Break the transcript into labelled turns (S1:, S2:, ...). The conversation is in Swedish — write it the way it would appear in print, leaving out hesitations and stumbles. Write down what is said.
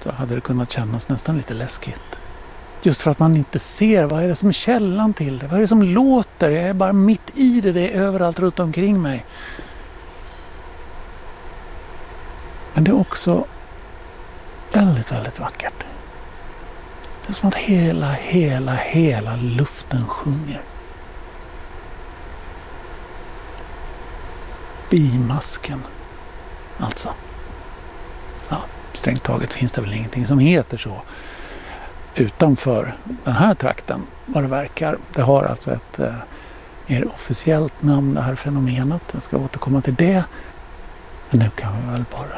S1: så hade det kunnat kännas nästan lite läskigt. Just för att man inte ser vad är det som är källan till det. Vad är det som låter? Jag är bara mitt i det. Det är överallt runt omkring mig. Men det är också väldigt, väldigt vackert. Det är som att hela luften sjunger. Bimasken. Alltså. Ja, strängt taget finns det väl ingenting som heter så utanför den här trakten, vad det verkar. Det har alltså ett mer officiellt namn, det här fenomenet. Jag ska återkomma till det. Men nu kan vi väl bara